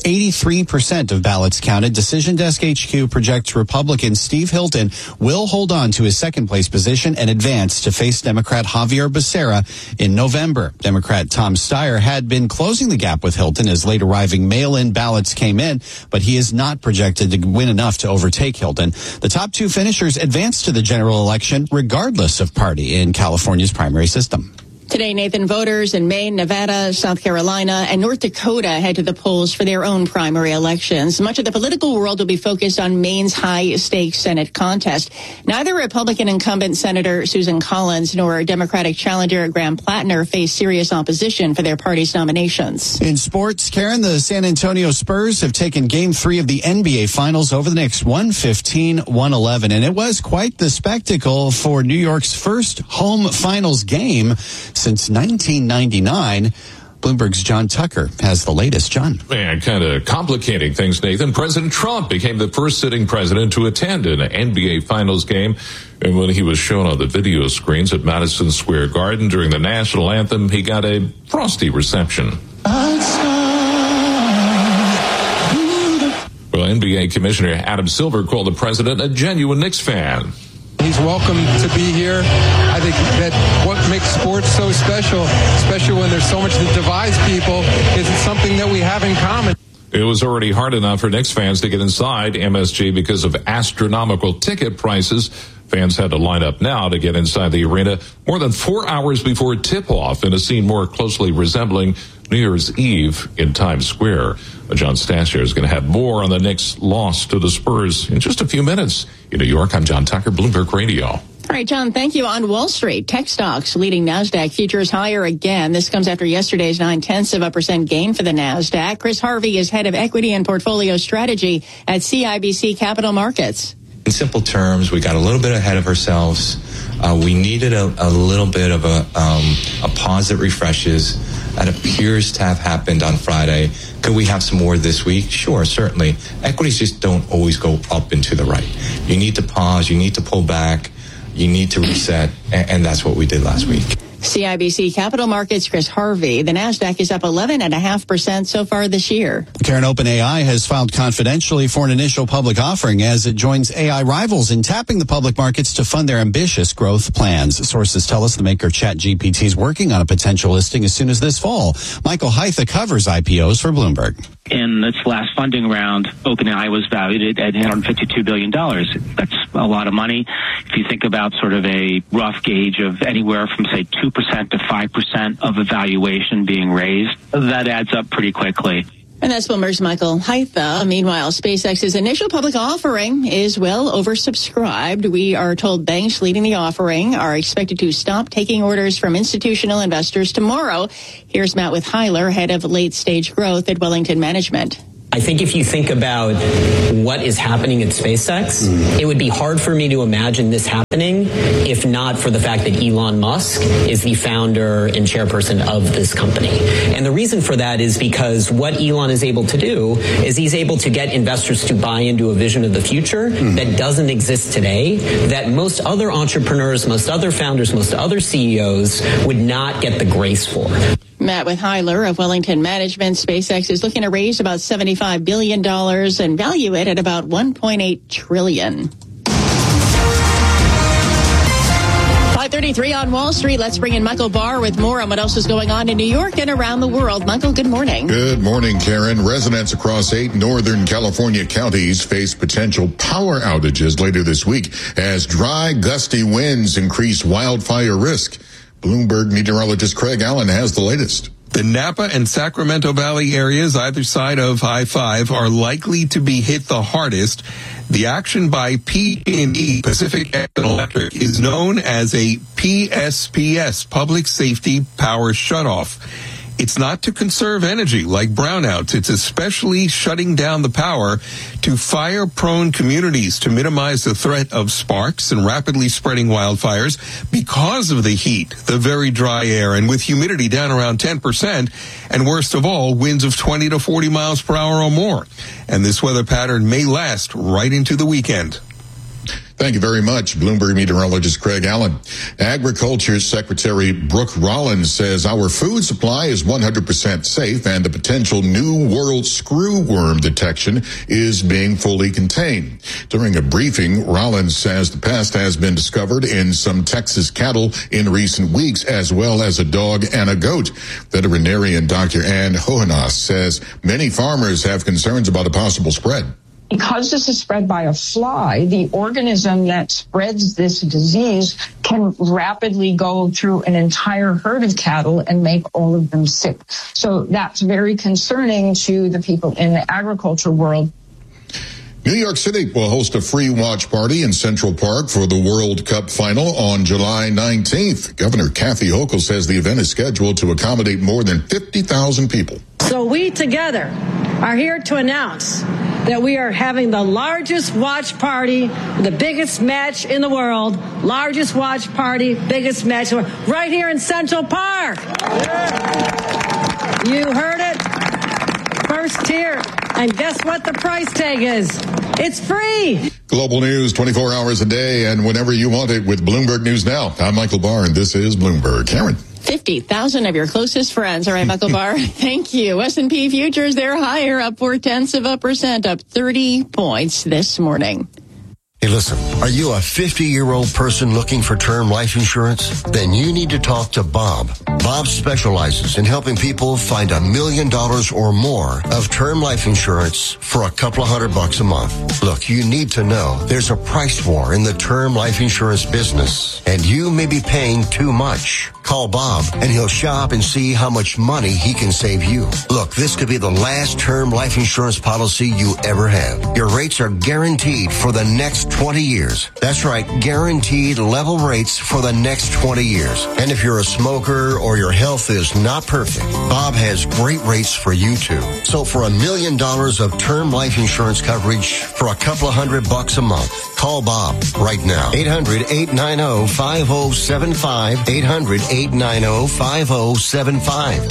83% of ballots counted, Decision Desk HQ projects Republican Steve Hilton will hold on to his second-place position and advance to face Democrat Javier Becerra in November. Democrat Tom Steyer had been closing the gap with Hilton as late arriving mail-in ballots came in, but he is not projected to win enough to overtake Hilton. The top two finishers advance to the general election regardless of party in California's primary system. Today, Nathan, voters in Maine, Nevada, South Carolina, and North Dakota head to the polls for their own primary elections. Much of the political world will be focused on Maine's high-stakes Senate contest. Neither Republican incumbent Senator Susan Collins nor Democratic challenger Graham Plattner face serious opposition for their party's nominations. In sports, Karen, the San Antonio Spurs have taken Game 3 of the NBA Finals over the Knicks 115-111, and it was quite the spectacle for New York's first home finals game since 1999. Bloomberg's John Tucker has the latest. John. Man, kind of complicating things, Nathan. President Trump became the first sitting president to attend an NBA Finals game. And when he was shown on the video screens at Madison Square Garden during the national anthem, he got a frosty reception. Well, NBA Commissioner Adam Silver called the president a genuine Knicks fan. He's welcome to be here. I think that what makes sports so special, especially when there's so much that divides people, is something that we have in common. It was already hard enough for Knicks fans to get inside MSG because of astronomical ticket prices. Fans had to line up now to get inside the arena more than 4 hours before tip-off in a scene more closely resembling New Year's Eve in Times Square. John Stasher is going to have more on the Knicks' loss to the Spurs in just a few minutes. In New York, I'm John Tucker, Bloomberg Radio. All right, John, thank you. On Wall Street, tech stocks leading NASDAQ futures higher again. This comes after yesterday's 0.9% gain for the NASDAQ. Chris Harvey is head of equity and portfolio strategy at CIBC Capital Markets. In simple terms, we got a little bit ahead of ourselves. We needed a little bit of a pause that refreshes. That appears to have happened on Friday. Could we have some more this week? Sure, certainly. Equities just don't always go up and to the right. You need to pause. You need to pull back. You need to reset. And that's what we did last week. CIBC Capital Markets, Chris Harvey. The NASDAQ is up 11.5% so far this year. Karen, OpenAI has filed confidentially for an initial public offering as it joins AI rivals in tapping the public markets to fund their ambitious growth plans. Sources tell us the maker ChatGPT is working on a potential listing as soon as this fall. Michael Heitha covers IPOs for Bloomberg. In its last funding round, OpenAI was valued at $152 billion. That's a lot of money. If you think about sort of a rough gauge of anywhere from, say, 2% to 5% of a valuation being raised, that adds up pretty quickly. And that's Bloomberg's Michael Heitha. Meanwhile, SpaceX's initial public offering is well oversubscribed. We are told banks leading the offering are expected to stop taking orders from institutional investors tomorrow. Here's Matt Withheiler, head of late-stage growth at Wellington Management. I think if you think about what is happening at SpaceX, it would be hard for me to imagine this happening if not for the fact that Elon Musk is the founder and chairperson of this company. And the reason for that is because what Elon is able to do is he's able to get investors to buy into a vision of the future that doesn't exist today, that most other entrepreneurs, most other founders, most other CEOs would not get the grace for. Matt Withheiler of Wellington Management. SpaceX is looking to raise about $75 billion and value it at about $1.8 trillion. 5:33 on Wall Street. Let's bring in Michael Barr with more on what else is going on in New York and around the world. Michael, good morning. Good morning, Karen. Residents across 8 Northern California counties face potential power outages later this week as dry, gusty winds increase wildfire risk. Bloomberg meteorologist Craig Allen has the latest. The Napa and Sacramento Valley areas, either side of I-5, are likely to be hit the hardest. The action by PG&E, Pacific Gas and Electric, is known as a PSPS, Public Safety Power Shutoff. It's not to conserve energy like brownouts. It's especially shutting down the power to fire-prone communities to minimize the threat of sparks and rapidly spreading wildfires because of the heat, the very dry air, and with humidity down around 10%, and worst of all, winds of 20 to 40 miles per hour or more. And this weather pattern may last right into the weekend. Thank you very much, Bloomberg meteorologist Craig Allen. Agriculture Secretary Brooke Rollins says our food supply is 100% safe and the potential new world screwworm detection is being fully contained. During a briefing, Rollins says the pest has been discovered in some Texas cattle in recent weeks, as well as a dog and a goat. Veterinarian Dr. Ann Hohenas says many farmers have concerns about a possible spread. Because this is spread by a fly, the organism that spreads this disease can rapidly go through an entire herd of cattle and make all of them sick. So that's very concerning to the people in the agriculture world. New York City will host a free watch party in Central Park for the World Cup final on July 19th. Governor Kathy Hochul says the event is scheduled to accommodate more than 50,000 people. So we together are here to announce that we are having the largest watch party, the biggest match in the world, largest watch party, biggest match in the world, right here in Central Park. You heard it. First tier. And guess what the price tag is? It's free. Global news 24 hours a day and whenever you want it with Bloomberg News Now. I'm Michael Barr and this is Bloomberg. Karen. 50,000 of your closest friends. All right, Michael Barr, thank you. S&P futures, they're higher, up 0.4%, up 30 points this morning. Hey, listen, are you a 50-year-old person looking for term life insurance? Then you need to talk to Bob. Bob specializes in helping people find $1 million or more of term life insurance for a couple of $100 a month. Look, you need to know there's a price war in the term life insurance business, and you may be paying too much. Call Bob, and he'll shop and see how much money he can save you. Look, this could be the last term life insurance policy you ever have. Your rates are guaranteed for the next 20 years. That's right, guaranteed level rates for the next 20 years. And if you're a smoker or your health is not perfect, Bob has great rates for you too. So for $1 million of term life insurance coverage for a couple of $100 a month, call Bob right now. 800-890-5075. 800-890-5075.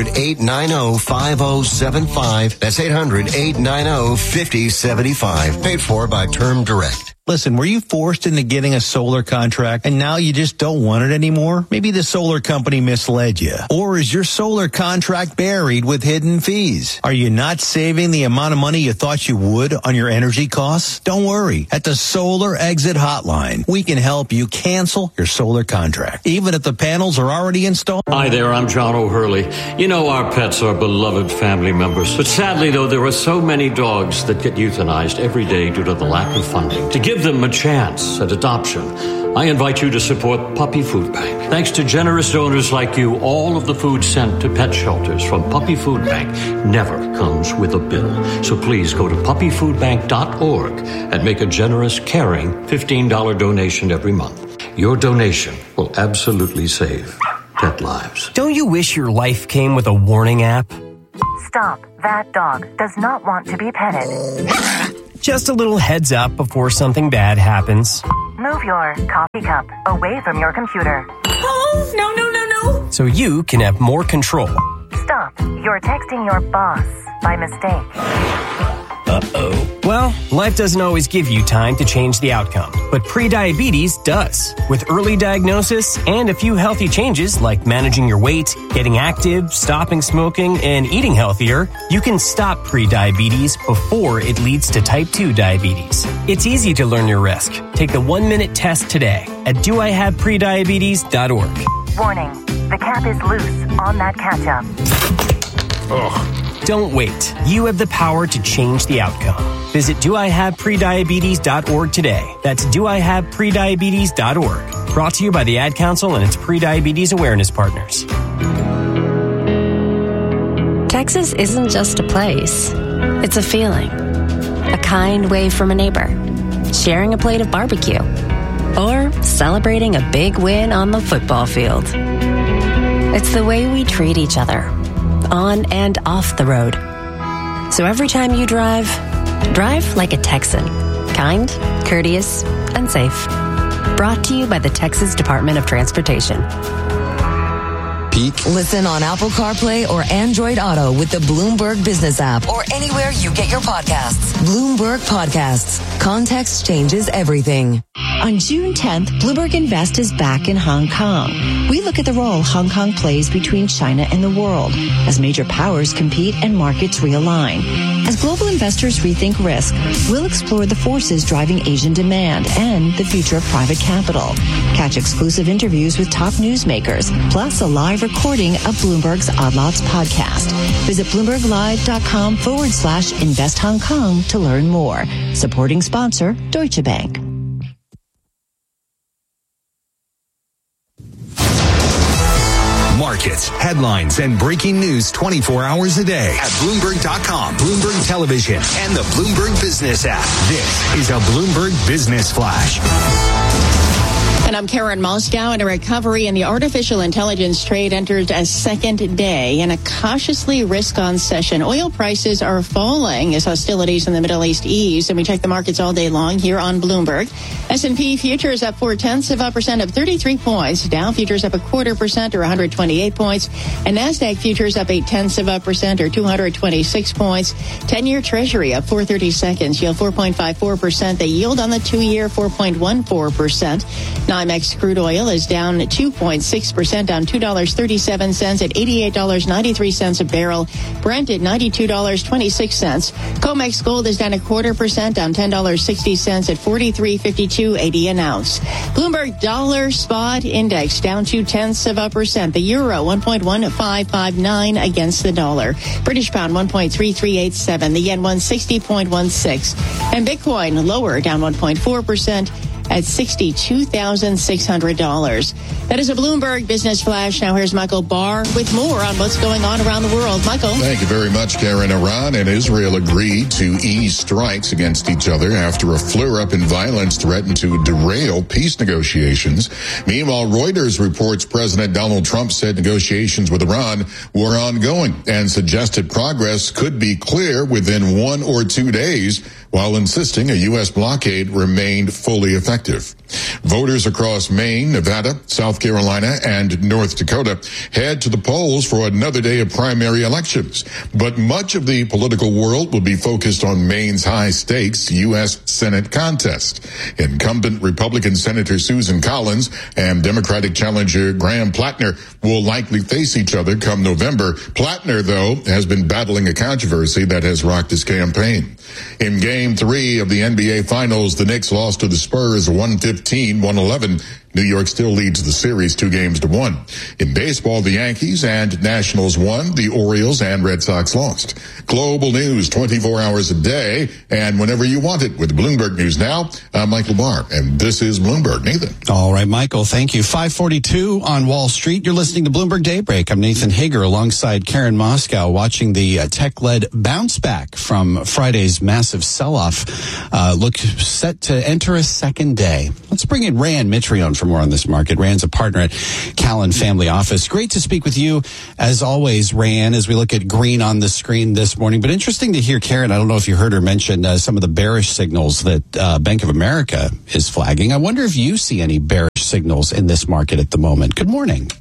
800-890-5075. That's 800-890-5075. Paid for by Term Direct. Listen, were you forced into getting a solar contract and now you just don't want it anymore? Maybe the solar company misled you. Or is your solar contract buried with hidden fees? Are you not saving the amount of money you thought you would on your energy costs? Don't worry. At the Solar Exit Hotline, we can help you cancel your solar contract, even if the panels are already installed. Hi there, I'm John O'Hurley. You know, our pets are beloved family members. But sadly, though, there are so many dogs that get euthanized every day due to the lack of funding. To give them a chance at adoption, I invite you to support Puppy Food Bank. Thanks to generous donors like you, all of the food sent to pet shelters from Puppy Food Bank never comes with a bill. So please go to puppyfoodbank.org and make a generous, caring $15 donation every month. Your donation will absolutely save pet lives. Don't you wish your life came with a warning app? Stop. That dog does not want to be petted. Just a little heads up before something bad happens. Move your coffee cup away from your computer. Oh, no. So you can have more control. Stop. You're texting your boss by mistake. Uh-oh. Well, life doesn't always give you time to change the outcome, but prediabetes does. With early diagnosis and a few healthy changes like managing your weight, getting active, stopping smoking, and eating healthier, you can stop prediabetes before it leads to type 2 diabetes. It's easy to learn your risk. Take the 1-minute test today at doihaveprediabetes.org. Warning, the cap is loose on that ketchup. Ugh. Don't wait. You have the power to change the outcome. Visit doihaveprediabetes.org today. That's doihaveprediabetes.org. Brought to you by the Ad Council and its prediabetes awareness partners. Texas isn't just a place. It's a feeling. A kind wave from a neighbor. Sharing a plate of barbecue. Or celebrating a big win on the football field. It's the way we treat each other. On and off the road. So every time you drive like a Texan. Kind, courteous, and safe. Brought to you by the Texas Department of Transportation. Listen on Apple CarPlay or Android Auto with the Bloomberg Business app or anywhere you get your podcasts. Bloomberg Podcasts. Context changes everything. On June 10th, Bloomberg Invest is back in Hong Kong. We look at the role Hong Kong plays between China and the world as major powers compete and markets realign. As global investors rethink risk, we'll explore the forces driving Asian demand and the future of private capital. Catch exclusive interviews with top newsmakers, plus a live recording of Bloomberg's Odd Lots podcast. Visit BloombergLive.com/Invest Hong Kong to learn more. Supporting sponsor, Deutsche Bank. Markets, headlines, and breaking news 24 hours a day at Bloomberg.com, Bloomberg Television, and the Bloomberg Business app. This is a Bloomberg Business Flash. And I'm Karen Moscow, and a recovery in the artificial intelligence trade enters a second day in a cautiously risk-on session. Oil prices are falling as hostilities in the Middle East ease, and we check the markets all day long here on Bloomberg. S&P futures up 0.4% up 33 points. Dow futures up 0.25% or 128 points. And NASDAQ futures up 0.8% or 226 points. 10-year Treasury up 4/32, yield 4.54%. The yield on the 2-year 4.14%. Now I'm NYMEX crude oil is down 2.6%, down $2.37 at $88.93 a barrel. Brent at $92.26. COMEX gold is down 0.25%, down $10.60 at $43.52.80 an ounce. Bloomberg dollar spot index down 0.2%. The euro 1.1559 against the dollar. British pound 1.3387. The yen 160.16. And Bitcoin lower, down 1.4%. at $62,600. That is a Bloomberg Business Flash. Now here's Michael Barr with more on what's going on around the world. Michael. Thank you very much, Karen. Iran and Israel agreed to ease strikes against each other after a flare-up in violence threatened to derail peace negotiations. Meanwhile, Reuters reports President Donald Trump said negotiations with Iran were ongoing and suggested progress could be clear within 1 or 2 days, while insisting a U.S. blockade remained fully effective. Voters across Maine, Nevada, South Carolina, and North Dakota head to the polls for another day of primary elections. But much of the political world will be focused on Maine's high-stakes U.S. Senate contest. Incumbent Republican Senator Susan Collins and Democratic challenger Graham Plattner will likely face each other come November. Plattner, though, has been battling a controversy that has rocked his campaign. In Game 3 of the NBA Finals, the Knicks lost to the Spurs 115-111. New York still leads the series 2-1. In baseball, the Yankees and Nationals won. The Orioles and Red Sox lost. Global news 24 hours a day and whenever you want it with Bloomberg News Now. I'm Michael Barr, and this is Bloomberg. Nathan. All right, Michael, thank you. 5:42 on Wall Street. You're listening to Bloomberg Daybreak. I'm Nathan Hager alongside Karen Moscow, watching the tech-led bounce back from Friday's massive sell-off. Look set to enter a second day. Let's bring in Rand Mitrione for more on this market. Rand's a partner at Callan Family Office. Great to speak with you, as always, Rand, as we look at green on the screen this morning. But interesting to hear, Karen, I don't know if you heard her mention some of the bearish signals that Bank of America is flagging. I wonder if you see any bearish signals in this market at the moment. Good morning.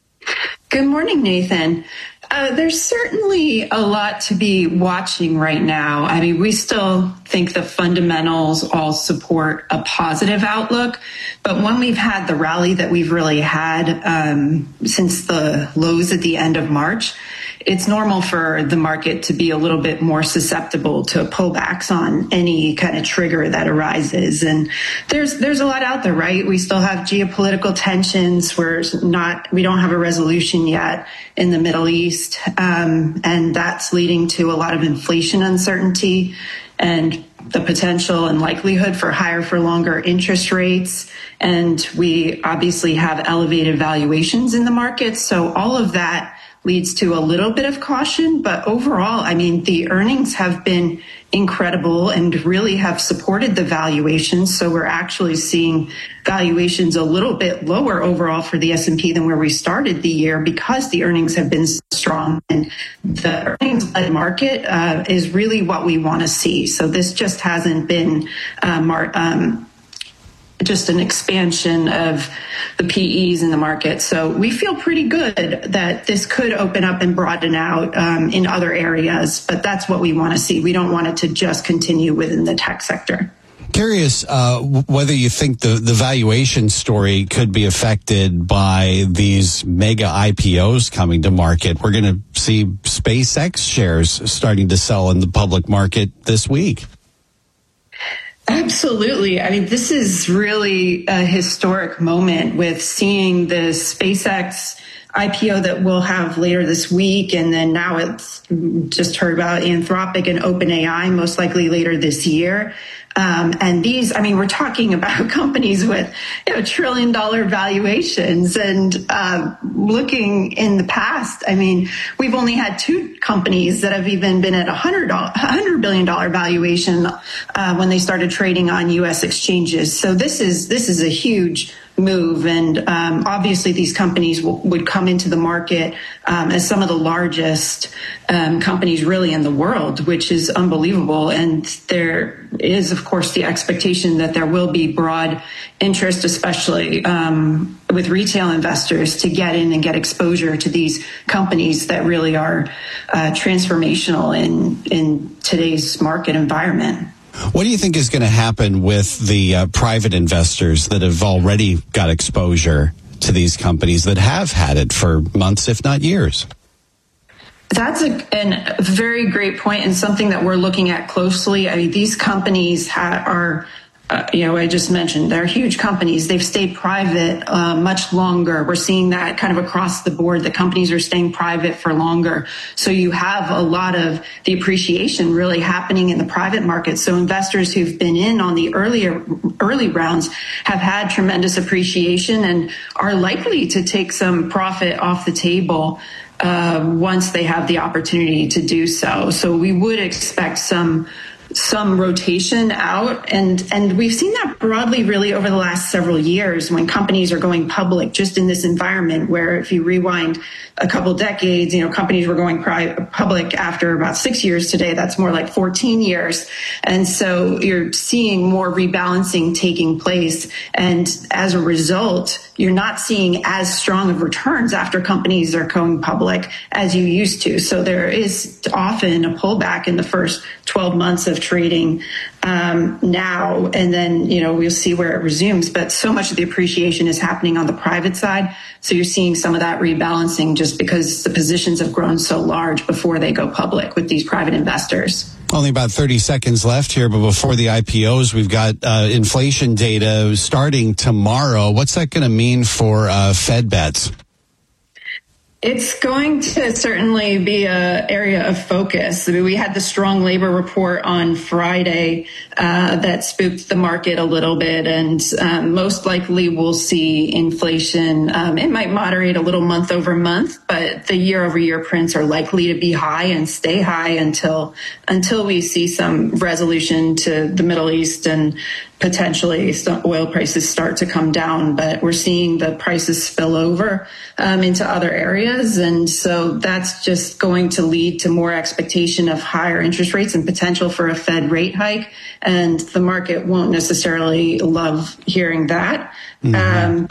Good morning, Nathan. There's certainly a lot to be watching right now. I mean, we still think the fundamentals all support a positive outlook. But when we've had the rally that we've really had since the lows at the end of March, it's normal for the market to be a little bit more susceptible to pullbacks on any kind of trigger that arises. And there's a lot out there, right? We still have geopolitical tensions. We don't have a resolution yet in the Middle East. And that's leading to a lot of inflation uncertainty and the potential and likelihood for higher for longer interest rates. And we obviously have elevated valuations in the market. So all of that leads to a little bit of caution. But overall, I mean, the earnings have been incredible and really have supported the valuations. So we're actually seeing valuations a little bit lower overall for the S&P than where we started the year because the earnings have been strong. And the earnings-led market is really what we want to see. So this just hasn't been just an expansion of the PEs in the market. So we feel pretty good that this could open up and broaden out in other areas, but that's what we want to see. We don't want it to just continue within the tech sector. Curious whether you think the valuation story could be affected by these mega IPOs coming to market. We're going to see SpaceX shares starting to sell in the public market this week. Absolutely. I mean, this is really a historic moment with seeing the SpaceX IPO that we'll have later this week. And then now it's just heard about Anthropic and OpenAI most likely later this year. And these, I mean, we're talking about companies with $1 trillion valuations and looking in the past. I mean, we've only had 2 companies that have even been at $100 billion valuation when they started trading on U.S. exchanges. So this is a huge move. And obviously these companies would come into the market as some of the largest companies really in the world, which is unbelievable. And there is, of course, the expectation that there will be broad interest, especially with retail investors, to get in and get exposure to these companies that really are transformational in today's market environment. What do you think is going to happen with the private investors that have already got exposure to these companies that have had it for months, if not years? That's a very great point and something that we're looking at closely. I mean, these companies are, I just mentioned, they're huge companies. They've stayed private much longer. We're seeing that kind of across the board. The companies are staying private for longer. So you have a lot of the appreciation really happening in the private market. So investors who've been in on the early rounds have had tremendous appreciation and are likely to take some profit off the table once they have the opportunity to do so. So we would expect some rotation out. And we've seen that broadly really over the last several years when companies are going public, just in this environment where if you rewind a couple decades, companies were going public after about 6 years. Today, that's more like 14 years. And so you're seeing more rebalancing taking place. And as a result, you're not seeing as strong of returns after companies are going public as you used to. So there is often a pullback in the first 12 months of trading now, and then, we'll see where it resumes. But so much of the appreciation is happening on the private side. So you're seeing some of that rebalancing just because the positions have grown so large before they go public with these private investors. Only about 30 seconds left here, but before the IPOs, we've got inflation data starting tomorrow. What's that going to mean for Fed bets? It's going to certainly be an area of focus. I mean, we had the strong labor report on Friday that spooked the market a little bit, and most likely we'll see inflation. It might moderate a little month over month, but the year over year prints are likely to be high and stay high until we see some resolution to the Middle East and potentially oil prices start to come down, but we're seeing the prices spill over into other areas. And so that's just going to lead to more expectation of higher interest rates and potential for a Fed rate hike. And the market won't necessarily love hearing that. Mm-hmm.